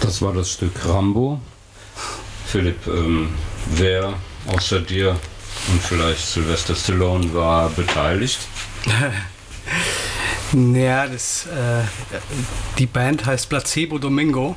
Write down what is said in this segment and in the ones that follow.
Das war das Stück Rambo. Philipp, wer außer dir und vielleicht Sylvester Stallone war beteiligt? Ja, die Band heißt Placebo Domingo.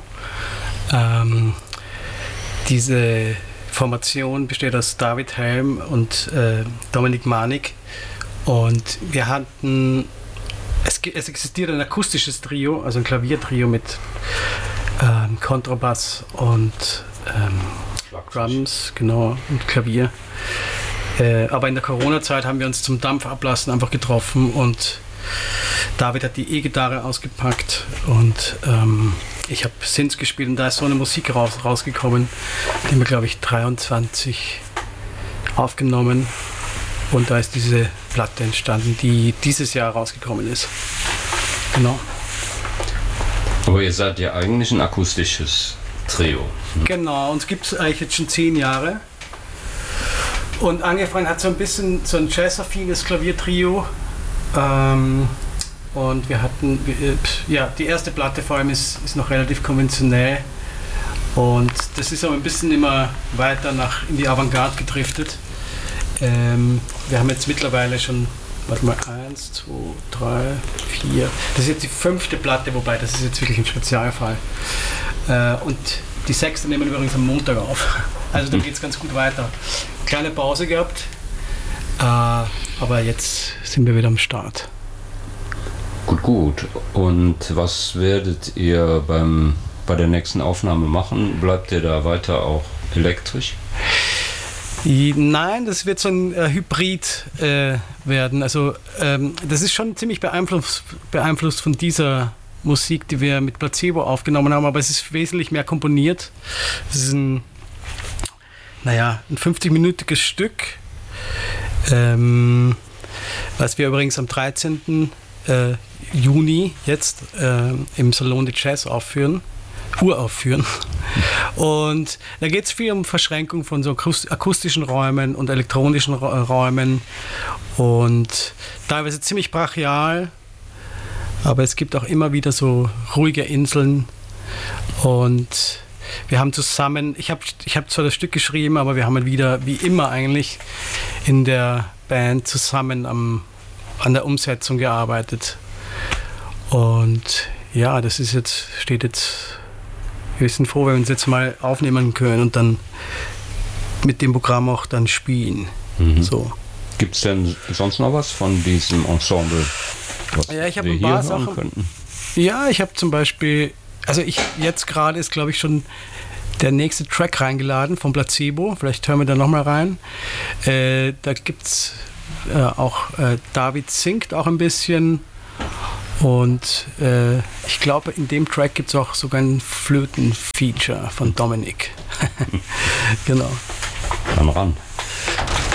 Diese Formation besteht aus David Helm und Dominik Manik. Und wir hatten, es existiert ein akustisches Trio, also ein Klaviertrio mit Kontrabass und Drums, genau, und Klavier. Aber in der Corona-Zeit haben wir uns zum Dampfablassen einfach getroffen und David hat die E-Gitarre ausgepackt und ich habe Synths gespielt und da ist so eine Musik rausgekommen, die wir, glaube ich, 23 aufgenommen und da ist diese Platte entstanden, die dieses Jahr rausgekommen ist. Genau. Aber ihr seid ja eigentlich ein akustisches Trio. Genau, uns gibt es eigentlich jetzt schon 10 Jahre. Und angefangen hat so ein bisschen so ein jazz-affines Klaviertrio. Und wir hatten, die erste Platte vor allem ist noch relativ konventionell. Und das ist aber ein bisschen immer weiter in die Avantgarde gedriftet. Wir haben jetzt mittlerweile schon, 1, 2, 3, 4. Das ist jetzt die 5. Platte, wobei das ist jetzt wirklich ein Spezialfall. Und die 6. nehmen wir übrigens am Montag auf. Also da geht es ganz gut weiter. Kleine Pause gehabt, aber jetzt sind wir wieder am Start. Gut. Und was werdet ihr bei der nächsten Aufnahme machen? Bleibt ihr da weiter auch elektrisch? Nein, das wird so ein Hybrid werden. Also das ist schon ziemlich beeinflusst von dieser Musik, die wir mit Placebo aufgenommen haben, aber es ist wesentlich mehr komponiert. Es ist ein 50-minütiges Stück, was wir übrigens am 13. Juni jetzt im Salon de Jazz uraufführen. Und da geht es viel um Verschränkung von so akustischen Räumen und elektronischen Räumen und teilweise ziemlich brachial, aber es gibt auch immer wieder so ruhige Inseln und wir haben zusammen, ich hab zwar das Stück geschrieben, aber wir haben wieder, wie immer eigentlich, in der Band zusammen an der Umsetzung gearbeitet. Und ja, das steht jetzt, wir sind froh, wenn wir uns jetzt mal aufnehmen können und dann mit dem Programm auch dann spielen. Mhm. So. Gibt es denn sonst noch was von diesem Ensemble, was ich habe wir ein paar hier hören Sachen. Könnten? Ja, ich habe zum Beispiel, jetzt gerade ist, glaube ich, schon der nächste Track reingeladen von Placebo. Vielleicht hören wir da nochmal rein. Da gibt es auch, David singt auch ein bisschen. Und ich glaube, in dem Track gibt es auch sogar ein Flöten-Feature von Dominik. Genau. Dann ran.